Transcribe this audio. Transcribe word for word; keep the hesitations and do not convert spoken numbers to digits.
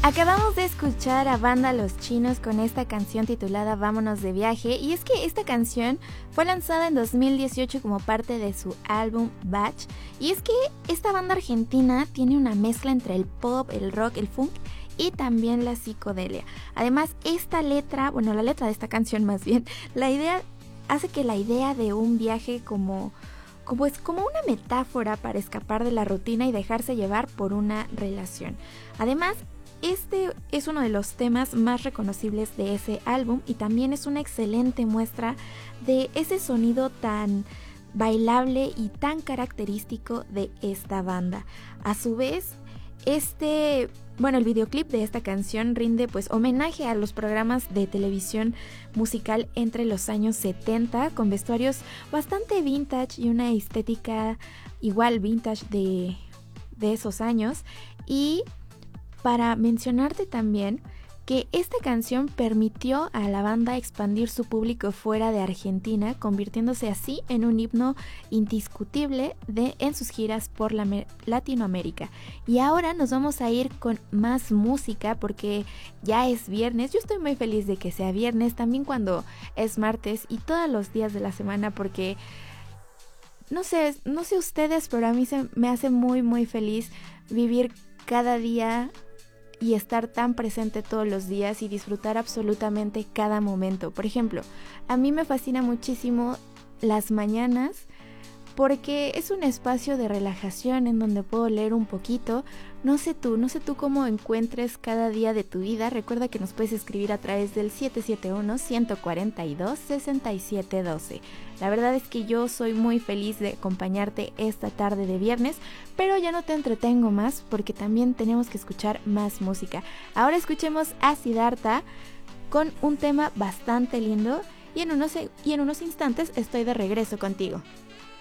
Acabamos de escuchar a Banda Los Chinos con esta canción titulada Vámonos de Viaje, y es que esta canción fue lanzada en dos mil dieciocho como parte de su álbum Batch, y es que esta banda argentina tiene una mezcla entre el pop, el rock, el funk y también la psicodelia. Además, esta letra, bueno, la letra de esta canción más bien, la idea hace que la idea de un viaje como como es como una metáfora para escapar de la rutina y dejarse llevar por una relación. Además, este es uno de los temas más reconocibles de ese álbum y también es una excelente muestra de ese sonido tan bailable y tan característico de esta banda. A su vez, este, bueno, el videoclip de esta canción rinde pues homenaje a los programas de televisión musical entre los años setenta, con vestuarios bastante vintage y una estética igual vintage de, de esos años. Y para mencionarte también que esta canción permitió a la banda expandir su público fuera de Argentina, convirtiéndose así en un himno indiscutible de, en sus giras por la Latinoamérica. Y ahora nos vamos a ir con más música porque ya es viernes. Yo estoy muy feliz de que sea viernes, también cuando es martes y todos los días de la semana, porque no sé, no sé ustedes, pero a mí se me hace muy muy feliz vivir cada día y estar tan presente todos los días y disfrutar absolutamente cada momento. Por ejemplo, a mí me fascina muchísimo las mañanas porque es un espacio de relajación en donde puedo leer un poquito. No sé tú, no sé tú cómo encuentres cada día de tu vida. Recuerda que nos puedes escribir a través del siete siete uno, uno cuatro dos, seis siete uno dos. La verdad es que yo soy muy feliz de acompañarte esta tarde de viernes, pero ya no te entretengo más porque también tenemos que escuchar más música. Ahora escuchemos a Siddhartha con un tema bastante lindo y en unos, y en unos instantes estoy de regreso contigo.